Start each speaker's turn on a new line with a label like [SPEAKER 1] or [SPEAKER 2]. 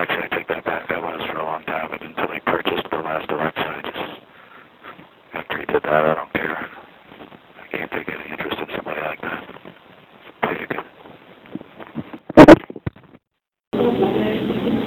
[SPEAKER 1] Actually, I take that back. That was for a long time until he purchased the last Alexa. After he did that, I don't care. I can't take any